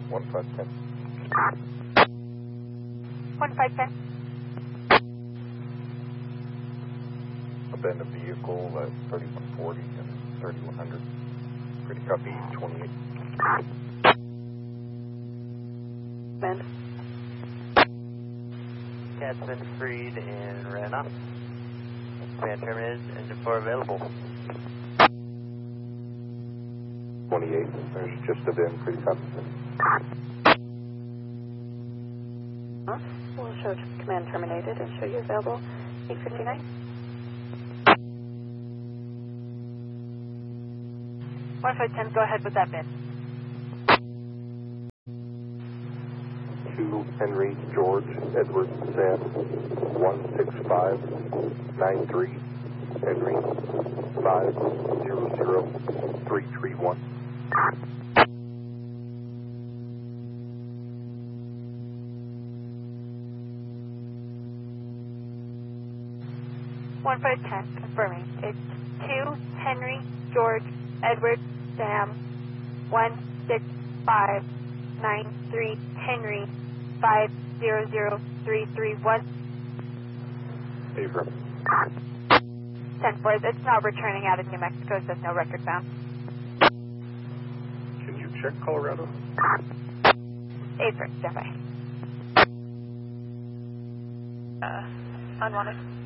1510. 1510. Abandoned vehicle at 3140 and 3100. Pretty copy 28. Ben. Cat's been freed and ran off. Command terminated, engine 4 available. 28, there's just a bin, pretty copy. We'll show command terminated and show you available 859. 1510, go ahead with that bin. 2 Henry George Edward Sam 16593 Henry 500331. One 1510, confirming. It's 2 Henry George Edward Sam 16593 Henry 500331. Affirm. 10-4, it's not returning out of New Mexico, so there's no record found. Can you check Colorado? Affirm, stand by. Unwanted.